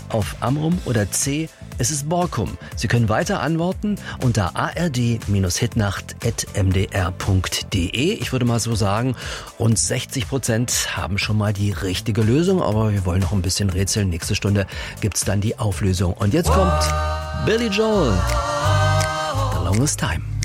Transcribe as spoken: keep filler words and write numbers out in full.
auf Amrum oder C, es ist Borkum. Sie können weiter antworten unter a r d hitnacht at m d r punkt d e. Ich würde mal so sagen, rund sechzig Prozent haben schon mal die richtige Lösung, aber wir wollen noch ein bisschen rätseln. Nächste Stunde gibt's dann die Auflösung. Und jetzt kommt Billy Joel, The Longest Time.